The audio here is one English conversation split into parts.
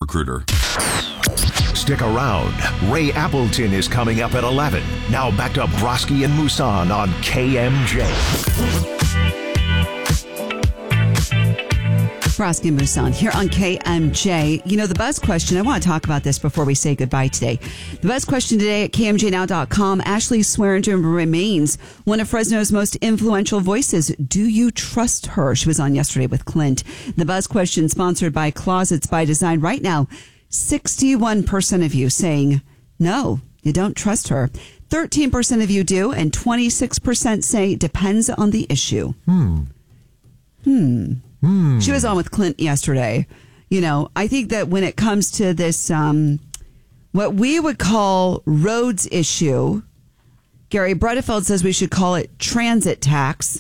Recruiter. Stick around. Ray Appleton is coming up at 11. Now back to Broski and Musan on KMJ. Broski and Musan here on KMJ. You know, the buzz question, I want to talk about this before we say goodbye today. The buzz question today at KMJNow.com, Ashley Swearingen remains one of Fresno's most influential voices. Do you trust her? She was on yesterday with Clint. The buzz question sponsored by Closets by Design. Right now, 61% of you saying, no, you don't trust her. 13% of you do, and 26% say depends on the issue. She was on with Clint yesterday. You know, I think that when it comes to this, what we would call roads issue, Gary Bredefeld says we should call it transit tax.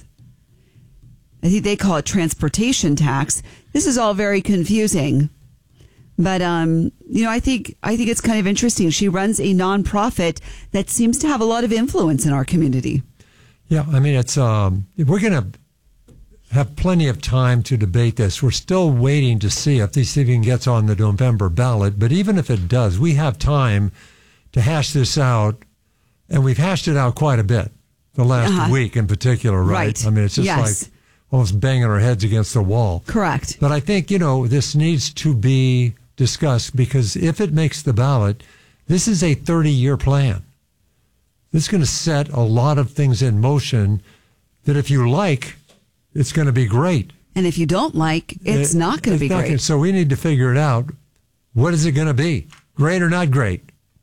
I think they call it transportation tax. This is all very confusing. But, you know, I think it's kind of interesting. She runs a nonprofit that seems to have a lot of influence in our community. Yeah, I mean, it's we're going to have plenty of time to debate this. We're still waiting to see if this even gets on the November ballot. But even if it does, we have time to hash this out. And we've hashed it out quite a bit the last week in particular, right? I mean, it's just like almost banging our heads against the wall. Correct. But I think, you know, this needs to be discussed because if it makes the ballot, this is a 30-year plan. This is going to set a lot of things in motion that if you like, it's going to be great. And if you don't like, it's not going to be great. So we need to figure it out. What is it going to be? Great or not great?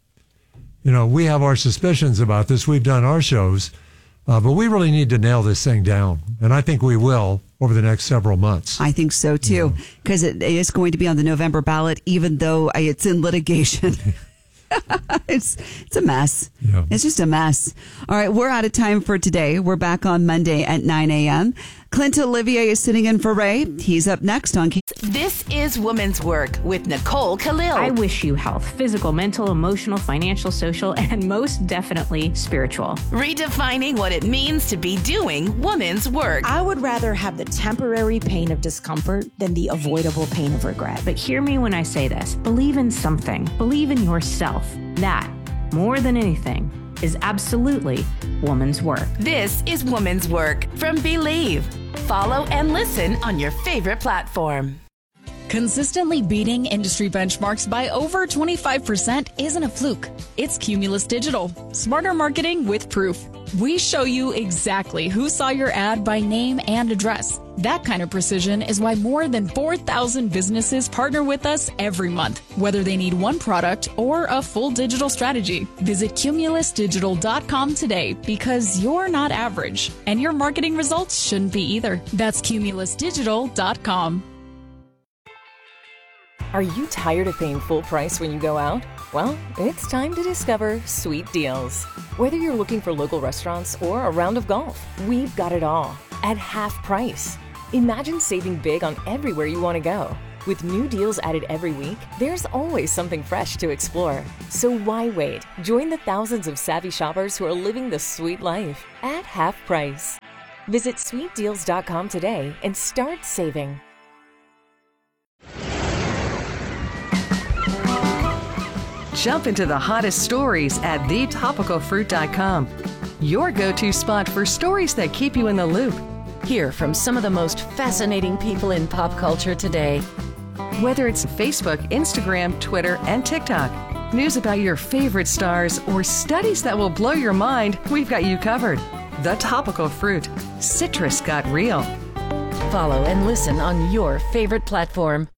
You know, we have our suspicions about this. We've done our shows, but we really need to nail this thing down. And I think we will over the next several months. I think so, too, because it is going to be on the November ballot, even though it's in litigation. It's a mess. Yeah. It's just a mess. All right, we're out of time for today. We're back on Monday at 9 a.m. Clint Olivier is sitting in for Ray. He's up next on... This is Women's Work with Nicole Khalil. I wish you health, physical, mental, emotional, financial, social, and most definitely spiritual. Redefining what it means to be doing women's work. I would rather have the temporary pain of discomfort than the avoidable pain of regret. But hear me when I say this. Believe in something. Believe in yourself. That, more than anything, is absolutely woman's work. This is Woman's Work from Believe. Follow and listen on your favorite platform. Consistently beating industry benchmarks by over 25% isn't a fluke. It's Cumulus Digital. Smarter marketing with proof. We show you exactly who saw your ad by name and address. That kind of precision is why more than 4,000 businesses partner with us every month, whether they need one product or a full digital strategy. Visit cumulusdigital.com today because you're not average, and your marketing results shouldn't be either. That's cumulusdigital.com. Are you tired of paying full price when you go out? Well, it's time to discover Sweet Deals. Whether you're looking for local restaurants or a round of golf, we've got it all at half price. Imagine saving big on everywhere you want to go. With new deals added every week, there's always something fresh to explore. So why wait? Join the thousands of savvy shoppers who are living the sweet life at half price. Visit sweetdeals.com today and start saving. Jump into the hottest stories at thetopicalfruit.com. Your go-to spot for stories that keep you in the loop. Hear from some of the most fascinating people in pop culture today. Whether it's Facebook, Instagram, Twitter, and TikTok, news about your favorite stars, or studies that will blow your mind, we've got you covered. The Topical Fruit. Citrus got real. Follow and listen on your favorite platform.